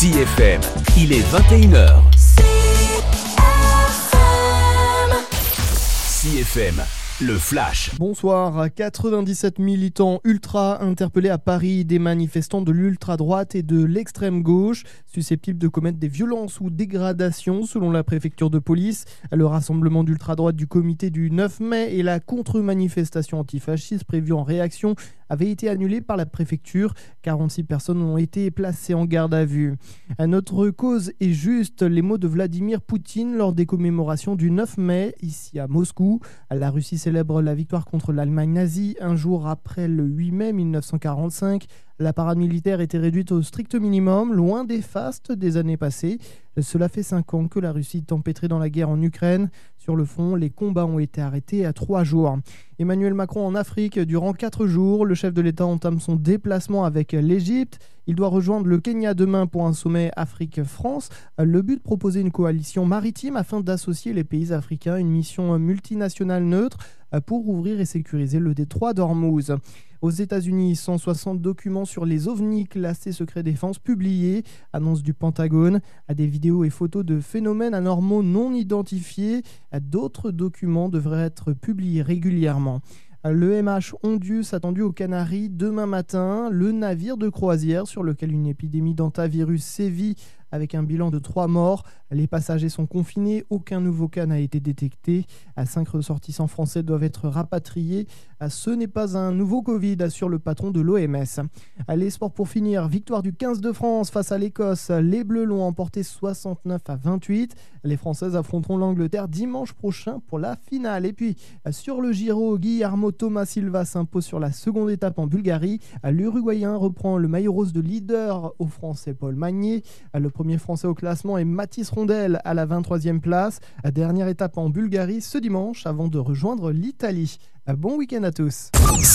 CFM, il est 21h. CFM, le flash. Bonsoir. 97 militants ultra interpellés à Paris, des manifestants de l'ultra-droite et de l'extrême gauche, susceptibles de commettre des violences ou dégradations selon la préfecture de police. Le rassemblement d'ultra-droite du comité du 9 mai et la contre-manifestation antifasciste prévue en réaction avait été annulée par la préfecture. 46 personnes ont été placées en garde à vue. Notre cause est juste, les mots de Vladimir Poutine lors des commémorations du 9 mai, ici à Moscou. La Russie célèbre la victoire contre l'Allemagne nazie un jour après le 8 mai 1945. La parade militaire était réduite au strict minimum, loin des fastes des années passées. Cela fait 5 ans que la Russie est empêtrée dans la guerre en Ukraine. Sur le front, les combats ont été arrêtés à 3 jours. Emmanuel Macron en Afrique durant 4 jours. Le chef de l'État entame son déplacement avec l'Égypte. Il doit rejoindre le Kenya demain pour un sommet Afrique-France. Le but, proposer une coalition maritime afin d'associer les pays africains à une mission multinationale neutre pour ouvrir et sécuriser le détroit d'Ormuz. Aux États-Unis, 160 documents sur les ovnis classés secret défense publiés, annonce du Pentagone, à des vidéos et photos de phénomènes anormaux non identifiés. D'autres documents devraient être publiés régulièrement. Le MH Ondius attendu aux Canaries demain matin. Le navire de croisière sur lequel une épidémie d'hantavirus sévit avec un bilan de 3 morts. Les passagers sont confinés, aucun nouveau cas n'a été détecté. 5 ressortissants français doivent être rapatriés. Ce n'est pas un nouveau Covid, assure le patron de l'OMS. Les sports pour finir, victoire du 15 de France face à l'Écosse. Les Bleus l'ont emporté 69-28. Les Françaises affronteront l'Angleterre dimanche prochain pour la finale. Et puis, sur le Giro, Guillermo Thomas Silva s'impose sur la seconde étape en Bulgarie. L'Uruguayen reprend le maillot rose de leader au Français Paul Magnier. Le premier Français au classement est Mathis Rondel à la 23e place. Dernière étape en Bulgarie ce dimanche avant de rejoindre l'Italie. Bon week-end à tous.